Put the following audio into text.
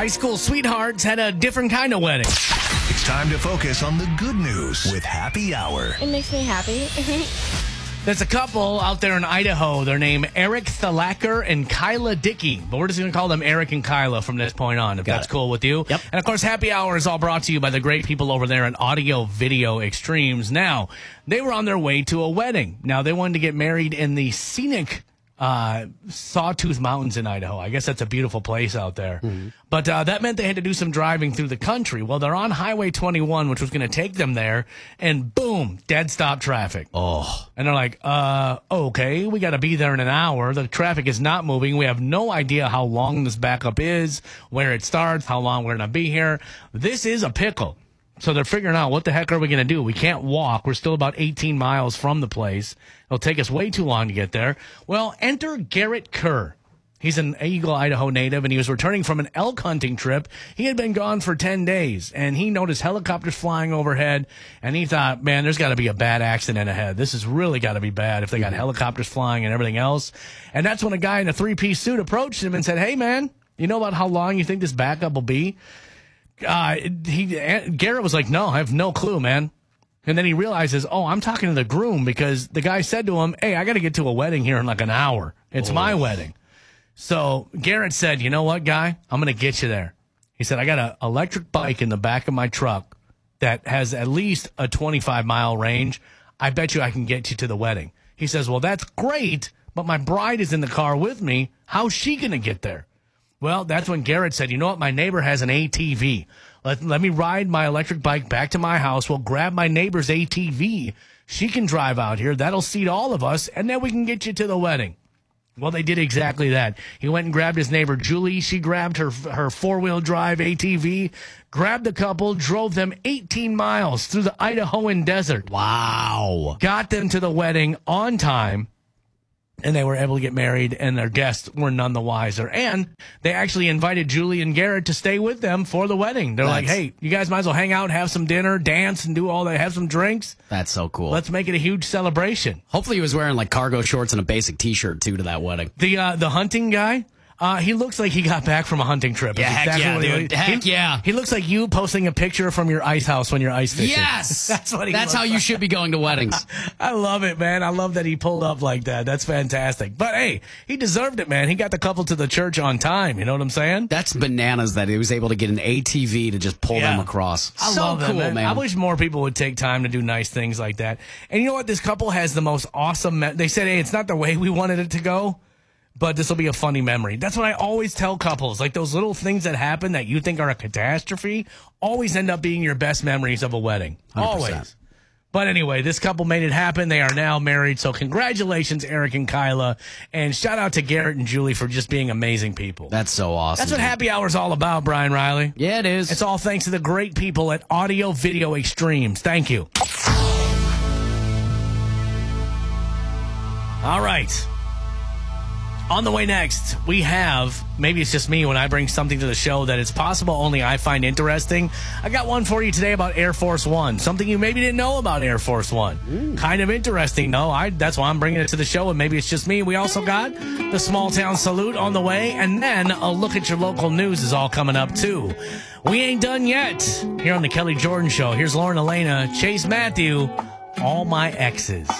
high school sweethearts had a different kind of wedding. It's time to focus on the good news with Happy Hour. It makes me happy. There's a couple out there in Idaho. They're named Eric Thalacker and Kyla Dickey. But we're just going to call them Eric and Kyla from this point on, if that's cool with you. Yep. And, of course, Happy Hour is all brought to you by the great people over there at Audio Video Extremes. Now, they were on their way to a wedding. Now, they wanted to get married in the scenic Sawtooth Mountains in Idaho. I guess that's a beautiful place out there. Mm-hmm. But that meant they had to do some driving through the country. Well, they're on Highway 21, which was going to take them there, and boom, dead stop traffic. Oh. And they're like, okay, we got to be there in an hour. The traffic is not moving. We have no idea how long this backup is, where it starts, how long we're going to be here. This is a pickle. So they're figuring out, what the heck are we going to do? We can't walk. We're still about 18 miles from the place. It'll take us way too long to get there. Well, enter Garrett Kerr. He's an Eagle, Idaho native, and he was returning from an elk hunting trip. He had been gone for 10 days, and he noticed helicopters flying overhead, and he thought, man, there's got to be a bad accident ahead. This has really got to be bad if they got helicopters flying and everything else. And that's when a guy in a three-piece suit approached him and said, hey, man, you know about how long you think this backup will be? Garrett was like, no, I have no clue, man. And then he realizes, I'm talking to the groom, because the guy said to him, hey, I got to get to a wedding here in like an hour. It's my wedding. So Garrett said, you know what, guy? I'm going to get you there. He said, I got an electric bike in the back of my truck that has at least a 25-mile range. I bet you I can get you to the wedding. He says, well, that's great, but my bride is in the car with me. How's she going to get there? Well, that's when Garrett said, you know what? My neighbor has an ATV. Let me ride my electric bike back to my house. We'll grab my neighbor's ATV. She can drive out here. That'll seat all of us, and then we can get you to the wedding. Well, they did exactly that. He went and grabbed his neighbor, Julie. She grabbed her four-wheel drive ATV, grabbed the couple, drove them 18 miles through the Idahoan desert. Wow. Got them to the wedding on time. And they were able to get married, and their guests were none the wiser. And they actually invited Julie and Garrett to stay with them for the wedding. They're like, hey, you guys might as well hang out, have some dinner, dance, and do all that, have some drinks. That's so cool. Let's make it a huge celebration. Hopefully he was wearing like cargo shorts and a basic T-shirt, too, to that wedding. The hunting guy? He looks like he got back from a hunting trip. Yeah, heck yeah, dude. Heck yeah. He looks like you posting a picture from your ice house when you're ice fishing. Yes! That's what he That's how you should be going to weddings. I love it, man. I love that he pulled up like that. That's fantastic. But, hey, he deserved it, man. He got the couple to the church on time. You know what I'm saying? That's bananas that he was able to get an ATV to just pull them across. I so love that, cool, man. I wish more people would take time to do nice things like that. And you know what? This couple has the most awesome... They said, hey, it's not the way we wanted it to go, but this will be a funny memory. That's what I always tell couples. Like, those little things that happen that you think are a catastrophe always end up being your best memories of a wedding. 100%. Always. But anyway, this couple made it happen. They are now married. So congratulations, Eric and Kyla. And shout out to Garrett and Julie for just being amazing people. That's so awesome. That's what Happy Hour is all about, Brian Riley. Yeah, it is. It's all thanks to the great people at Audio Video Extremes. Thank you. All right. On the way next, we have, maybe it's just me when I bring something to the show that it's possible only I find interesting. I got one for you today about Air Force One, something you maybe didn't know about Air Force One. Kind of interesting, though. That's why I'm bringing it to the show, and maybe it's just me. We also got the small town salute on the way, and then a look at your local news is all coming up, too. We ain't done yet here on the Kelly Jordan Show. Here's Lauren Elena, Chase Matthew, All My Exes.